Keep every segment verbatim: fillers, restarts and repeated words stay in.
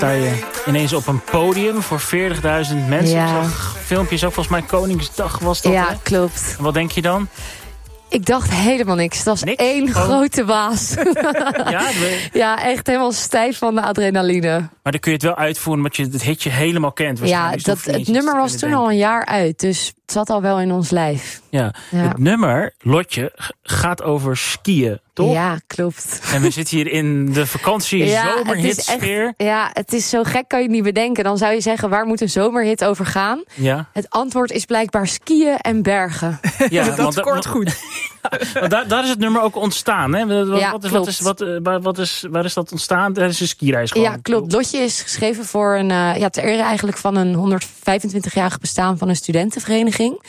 sta je ineens op een podium voor veertigduizend mensen. Ja. Ik zag filmpjes ook, volgens mij Koningsdag was dat. Ja, hè? klopt. Wat denk je dan? Ik dacht helemaal niks. Het was Niks? één Oh. grote waas. Ja, we- Ja, echt helemaal stijf van de adrenaline. maar dan kun je het wel uitvoeren omdat je het hitje helemaal kent. Ja, waarschijnlijk. dat, Dus dan hoef het je niet nummer eens was te toen al kunnen een jaar uit. Dus het zat al wel in ons lijf. denken. Ja. Ja. Het nummer, Lotje, g- gaat over skiën, toch? Ja, klopt. En we zitten hier in de vakantie Ja, het is zomerhitsfeer. echt- Ja, het is zo gek, kan je het niet bedenken. Dan zou je zeggen, waar moet een zomerhit over gaan? Ja, Het antwoord is blijkbaar skiën en bergen. ja dat want, scoort want- goed. want daar, daar is het nummer ook ontstaan. Hè? Wat, Ja, wat, is, wat, klopt. is, wat, eh, waar, wat is, waar is dat ontstaan? Dat is een skireis gewoon. Ja, klopt. Lotje is geschreven voor een, uh, ja, ter ere eigenlijk van een honderdvijfentwintig-jarig bestaan van een studentenvereniging.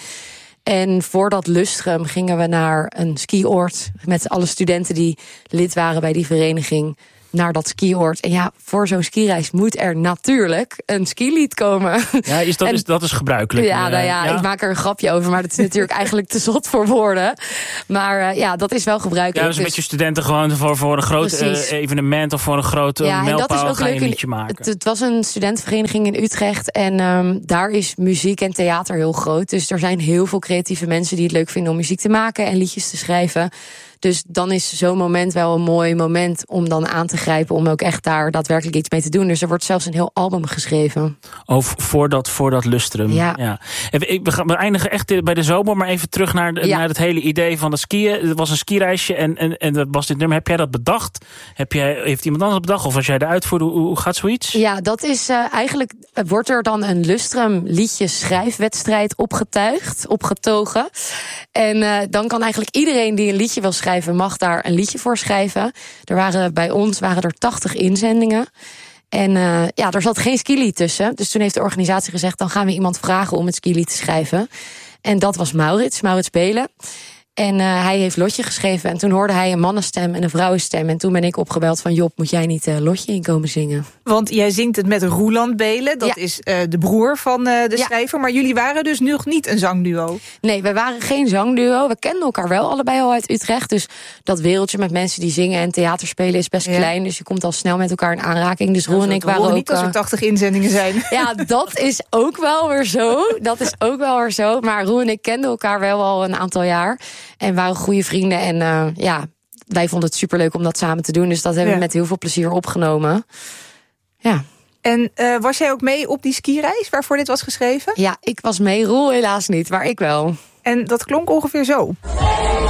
En voor dat lustrum gingen we naar een skioord met alle studenten die lid waren bij die vereniging. Naar dat skioord. En ja, voor zo'n skireis moet er natuurlijk een skilied komen. Ja, is dat, En- is, dat is gebruikelijk. Ja, nou ja, Eh, ik maak er een grapje over, maar dat is natuurlijk eigenlijk te zot voor woorden. Maar uh, ja, dat is wel gebruikelijk. Ja, dus een Dus- beetje studenten gewoon voor, voor een groot Precies. eh, evenement of voor een grote Ja, en dat is mijlpaal ook ga je leuk. een in- liedje maken. Het, het was een studentenvereniging in Utrecht. En um, daar is muziek en theater heel groot. Dus er zijn heel veel creatieve mensen die het leuk vinden om muziek te maken en liedjes te schrijven. Dus dan is zo'n moment wel een mooi moment om dan aan te grijpen, om ook echt daar daadwerkelijk iets mee te doen. Dus er wordt zelfs een heel album geschreven. Of voor dat, voor dat lustrum. Ja. Even, ik- We, gaan, we eindigen echt bij de zomer, maar even terug naar, de, Ja. naar het hele idee van het skiën. Het was een skireisje en, en, en dat was dit nummer. Heb jij dat bedacht? Heb jij, heeft iemand anders bedacht? Of was jij de uitvoerder? Hoe, hoe gaat zoiets? Ja, dat is uh, eigenlijk, uh, wordt er dan een lustrum liedje schrijfwedstrijd opgetuigd, opgetogen. En uh, dan kan eigenlijk iedereen die een liedje wil schrijven, mag daar een liedje voor schrijven. Er waren bij ons waren er tachtig inzendingen. En uh, ja, er zat geen skilied tussen. Dus toen heeft de organisatie gezegd, dan gaan we iemand vragen om het skilied te schrijven. En dat was Maurits, Maurits Belen. En uh, hij heeft Lotje geschreven. En toen hoorde hij een mannenstem en een vrouwenstem. En toen ben ik opgebeld van, Job, moet jij niet uh, Lotje in komen zingen? Want jij zingt het met Roeland Belen. Dat Ja. is uh, de broer van uh, de Ja. schrijver. Maar jullie waren dus nog niet een zangduo. Nee, we waren geen zangduo. We kenden elkaar wel allebei al uit Utrecht. Dus dat wereldje met mensen die zingen en theater spelen is best Ja. klein. Dus je komt al snel met elkaar in aanraking. Dus Roel en ik waren horen ook... niet als er uh, tachtig inzendingen zijn. Ja, dat is ook wel weer zo. Dat is ook wel weer zo. Maar Roel en ik kenden elkaar wel al een aantal jaar. En waren goede vrienden. En uh, ja, wij vonden het superleuk om dat samen te doen. Dus dat hebben Ja. we met heel veel plezier opgenomen. Ja. En uh, was jij ook mee op die skireis waarvoor dit was geschreven? Ja, ik was mee. Roel helaas niet, maar ik wel. En dat klonk ongeveer zo.